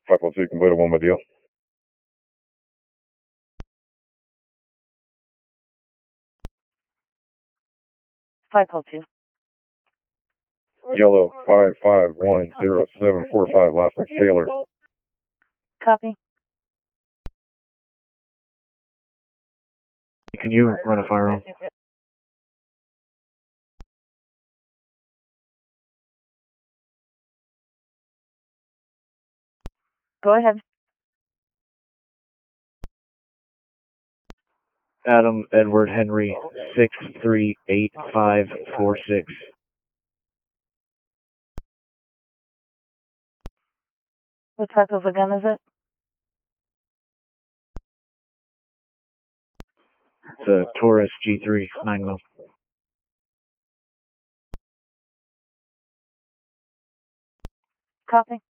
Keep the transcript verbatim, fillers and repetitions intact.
five one two, complete one by deal. five oh two. Yellow five five one zero seven four five, last name Taylor. Copy. Can you run a firearm? Go ahead. Adam Edward Henry, six three eight five four six. What type of a gun is it? It's a Taurus G three, nine mil. Copy.